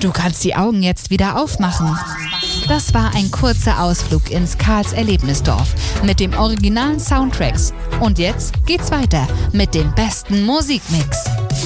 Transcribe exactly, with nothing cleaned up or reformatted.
Du kannst die Augen jetzt wieder aufmachen. Das war ein kurzer Ausflug ins Karls Erlebnisdorf mit dem originalen Soundtracks. Und jetzt geht's weiter mit dem besten Musikmix.